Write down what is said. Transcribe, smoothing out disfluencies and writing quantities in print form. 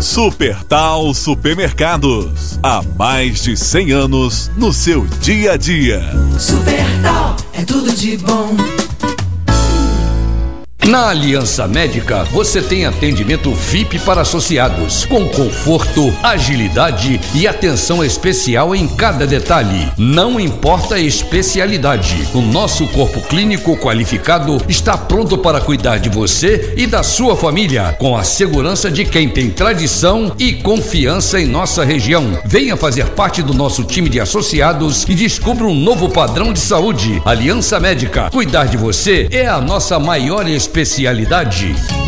Supertal Supermercados, há mais de 100 anos no seu dia a dia. Supertal é tudo de bom. Na Aliança Médica, você tem atendimento VIP para associados, com conforto, agilidade e atenção especial em cada detalhe. Não importa a especialidade, o nosso corpo clínico qualificado está pronto para cuidar de você e da sua família, com a segurança de quem tem tradição e confiança em nossa região. Venha fazer parte do nosso time de associados e descubra um novo padrão de saúde. Aliança Médica, cuidar de você é a nossa maior especialidade.